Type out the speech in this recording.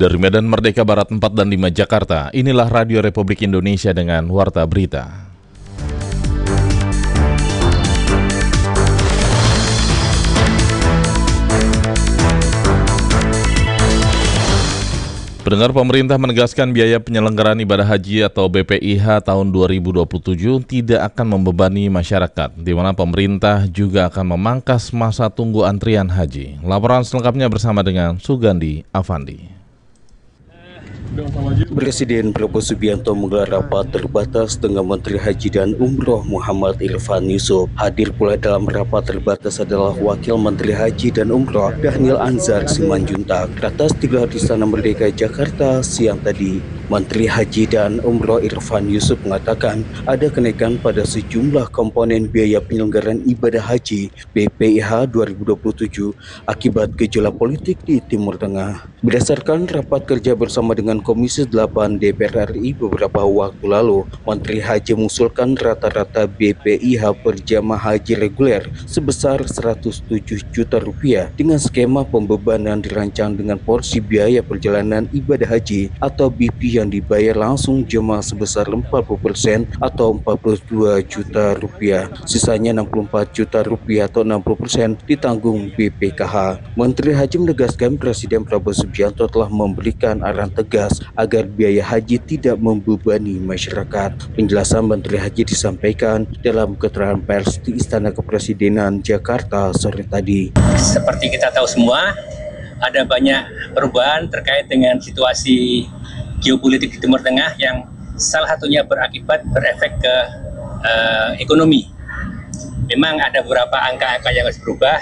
Dari Medan Merdeka Barat 4 dan 5 Jakarta, inilah Radio Republik Indonesia dengan Warta Berita. Pendengar, pemerintah menegaskan biaya penyelenggaraan ibadah haji atau BPIH tahun 2027 tidak akan membebani masyarakat, di mana pemerintah juga akan memangkas masa tunggu antrian haji. Laporan selengkapnya bersama dengan Sugandi Afandi. Presiden Prabowo Subianto menggelar rapat terbatas dengan Menteri Haji dan Umroh Muhammad Irfan Yusuf. Hadir pula dalam rapat terbatas adalah Wakil Menteri Haji dan Umroh Dhanil Anzar Simanjuntak. Ratas digelar di Istana Merdeka Jakarta siang tadi. Menteri Haji dan Umroh Irfan Yusuf mengatakan ada kenaikan pada sejumlah komponen biaya penyelenggaraan ibadah haji BPIH 2027 akibat gejolak politik di Timur Tengah. Berdasarkan rapat kerja bersama dengan Komisi 8 DPR RI beberapa waktu lalu, Menteri Haji mengusulkan rata-rata BPIH per jamaah haji reguler sebesar Rp107 juta dengan skema pembebanan dirancang dengan porsi biaya perjalanan ibadah haji atau BP yang dibayar langsung jemaah sebesar 40% atau Rp42 juta. Sisanya Rp64 juta atau 60% ditanggung BPKH. Menteri Haji menegaskan Presiden Prabowo Subianto telah memberikan arahan tegas agar biaya haji tidak membebani masyarakat. Penjelasan Menteri Haji disampaikan dalam keterangan pers di Istana Kepresidenan Jakarta sore tadi. Seperti kita tahu semua, ada banyak perubahan terkait dengan situasi geopolitik di Timur Tengah yang salah satunya berefek ke ekonomi. Memang ada beberapa angka-angka yang harus berubah.